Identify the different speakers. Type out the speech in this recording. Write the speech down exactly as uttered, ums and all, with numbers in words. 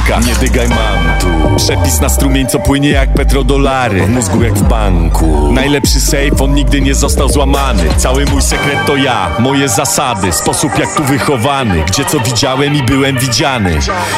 Speaker 1: rękach. Nie dygaj, mam tu przepis na strumień, co płynie jak petrodolary. W mózgu jak w banku. Najlepszy safe, on nigdy nie został złamany. Cały mój sekret to ja, moje zasady, sposób jak tu wychowany. Gdzie co widziałem i byłem widziany.